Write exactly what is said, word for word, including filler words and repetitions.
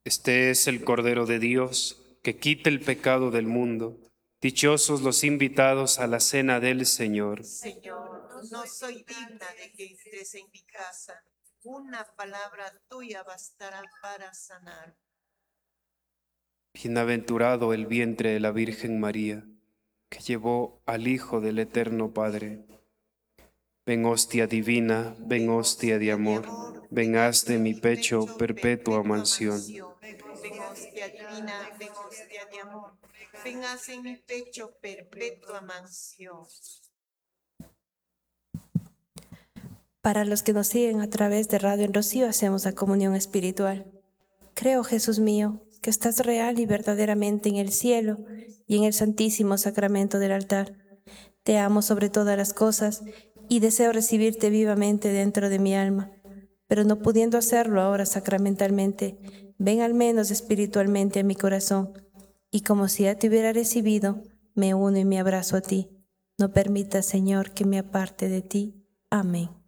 Este es el Cordero de Dios, que quita el pecado del mundo. Dichosos los invitados a la cena del Señor. Señor, no soy digna de que entres en mi casa. Una palabra tuya bastará para sanar. Bienaventurado el vientre de la Virgen María, que llevó al Hijo del Eterno Padre. Ven hostia divina, ven hostia de amor, ven haz de mi pecho perpetua mansión. Ven hostia divina, ven hostia de amor, ven haz en mi pecho perpetua mansión. Para los que nos siguen a través de Radio El Rocío, hacemos la comunión espiritual. Creo, Jesús mío, que estás real y verdaderamente en el cielo y en el santísimo sacramento del altar. Te amo sobre todas las cosas y deseo recibirte vivamente dentro de mi alma, pero no pudiendo hacerlo ahora sacramentalmente, ven al menos espiritualmente a mi corazón, y como si ya te hubiera recibido, me uno y me abrazo a ti. No permitas, Señor, que me aparte de ti. Amén.